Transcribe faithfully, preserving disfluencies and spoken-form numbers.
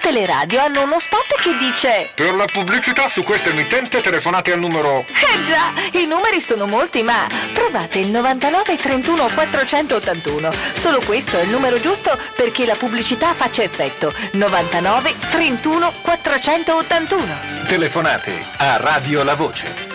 Tutte le radio hanno uno spot che dice: per la pubblicità su questa emittente telefonate al numero... Eh già, i numeri sono molti, ma provate il novantanove trentuno quattrocentottantuno. Solo questo è il numero giusto perché la pubblicità faccia effetto. novantanove trentuno quattrocentottantuno. Telefonate a Radio La Voce.